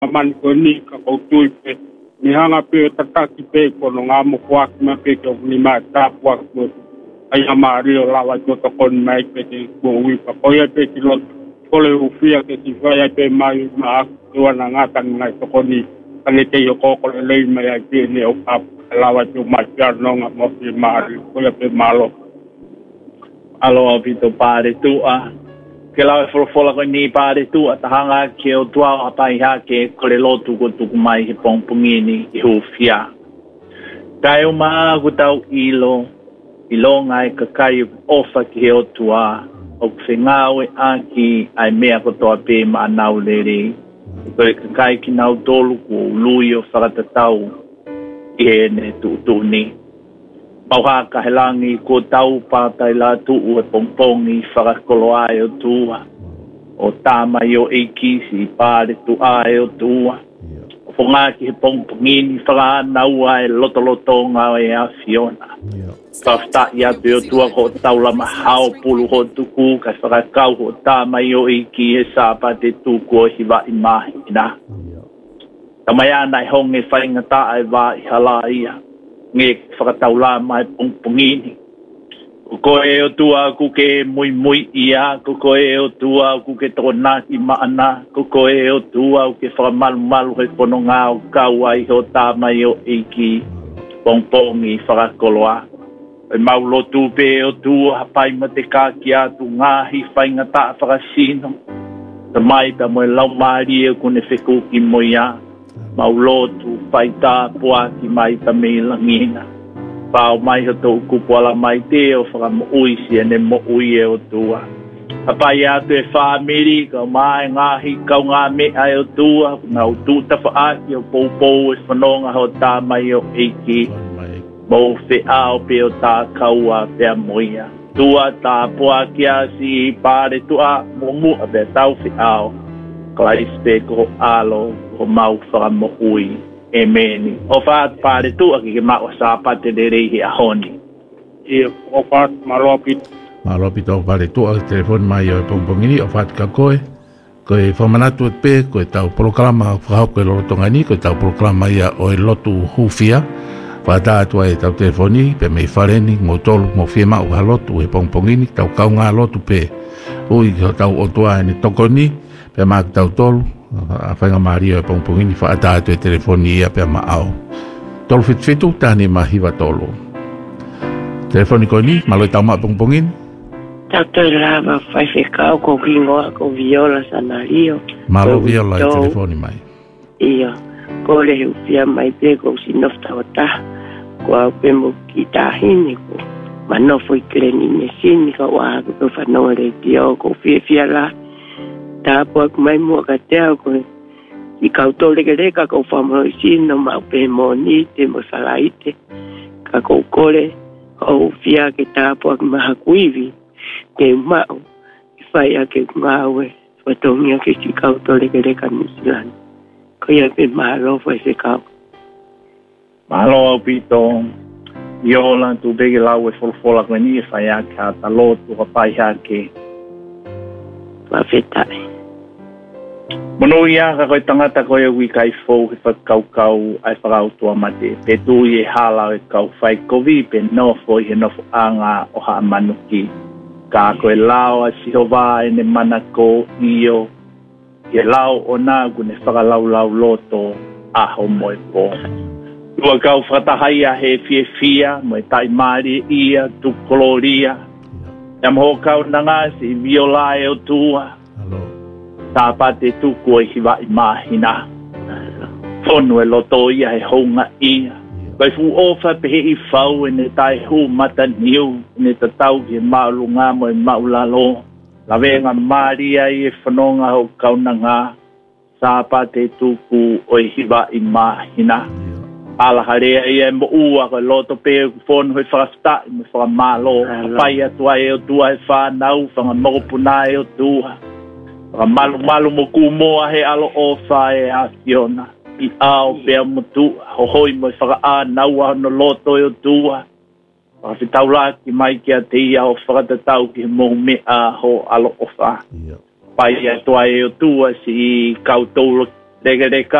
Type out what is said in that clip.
man ko ni ka ko tuipe ni hanga pe tataki pe ko no ngamo kwa ma pe ko ni ma ta kwa ko ai amari la wa ko to kon mai pe ko wi pa ko ya pe lo ko le ufia ke ti fa ya pe mai ma ko na ngata ngai to ko ni ani te yo ko le mai ai pe ni o pa la wa ko ma ya no ngamo pe ma ko ya pe malo alo pito pare tu a ke la fola ko ni pare tu a tahanga ke o tua a pai ha ke ko le lotu ko tu mai he pongpungi ni I hufia kai o ma ko tau ilo ngai ka kai ofa ke o tua o fingawe aki ai mea ko to pe ma nau leri ko kai ki nau tolu ko luio farata tau e ne tu ni Pauha ka helangi ko tau pātai la tuu e pongpongi whakakolo ai o tua. O tāma i o eikisi pāre tu ai o tua. O whongaki he pongpongini whakanau ai lotoloto ngā e a Fiona. Whafta i atu o tua ko tau lama hao pulu ho tuku ka whakakau ho tāma I o eiki he sāpa te tuku o hiwa I mahi ina. Tamai ana I honge whaingata ai wā I hala ia. Nge whakataula mai pongpongini. Ko e o tua ku ke mui ia, ko e o tua ku ke tonaki maana, ko e o tua ke whakamalu he pono ngā o kaua I ho tāma I o eiki pongpongi whakakoloa. E maulotu pe o tua hapai ma te kāki atu ngāhi whaingata whakasino. Ta mai ta moe lau maari e kune whekuki mo ia. Maulotu paita puaki mai ta me langina pau mai ho to kupola mai te o fa mo uisi ene mo ui e o tua apa ia te family ka mai ngahi ka nga me ai o tua na o tu ta fa aki o popo e fanonga ho ta mai o eiki mo fe ao pe o ta kaua pe moia tua ta puaki asi pare tua mo mu be tau fe ao Klaispe ko alo ko mau whaka mo ui e meni. O whaat pāre tu aki ke mau sāpa te reihi a honi. E o whaat malopit. Malopit o pāre tu aki telefoni mai o e pongpongini o whaat ka koe. Koe whamanatu e pe, koe tau programa whahoko e lorotongani, koe tau programa ia o e lotu hufia. Whaata atua e tau telefoni, pe mei whareni, ngō tolu mo whiema o ha lotu e pongpongini, tau kaunga lotu pe. Ui tau o tua e ni tokoni, pe ma tau tolu a whainga Maria e pongpongini whaata atu e telefoni ia pe ma au tolu fitu tani ma hiwa tolu telefoni ko ni malo tau ma pongpongini tau toi lava whaiwhekau ko kingoa ko viola sanario malo viola e telefoni mai ia ko le hupia mai pe ko sinofta ota ko au pe mo kitahini ko manofo I kleni nesini ka waa ko whanau le tio ko fia la Tāpua ku mai mua ka teo ko I kauto leka ko whamau sino mau pe mo ni te mo salaite ka kou kore o fia ke tāpua ku maha kuivi ke mau I whai ake ngawe watongia ke si kauto leka New ko ia pe mahalo whai se kau Mahalo au pito Iola tu bege lau e folfola koe ni whai ake a talotu ka pai hake Whawhetai Mono ia ka koe tangata koe ui kai fau he whakaukau ai whakautua mate. Pe tu I e hala e kau whai kovi pe nofo I he nofo anga o haa manuki. Ka koe lao a sihowa e ne manako iyo. He lao o nāgu ne whakalau loto aho moe po. Ua kau whakatahai he fia moe tai maari ia tukoloria. Iam ho kau nangasi viola e o tua. Tāpa te tuku e hiwa I mahina. Whonu e loto ia he honga ia. Kai fu ofa pehe I whau e ne tai hu mata niu. Ne ta tau ki e maulu ngā mo e maulalo. La venga maria I e whanonga ho kaunanga. Tāpa te tuku o e hiwa I mahina. Ala harea ia e mo ua ka loto pe whonu he whakasta I me whakamalo. Pai atua e o tua he whanau. Whangamokopuna e o tua. Malu mo kumoa he alo ofa e a Fiona I ao pea mutu hohoi mo whaka naua no loto e o tua Whawhitaula ki mai ki a te ia o whakatatau ki mo me a ho alo ofa Pai a toa e o tua si kautolo le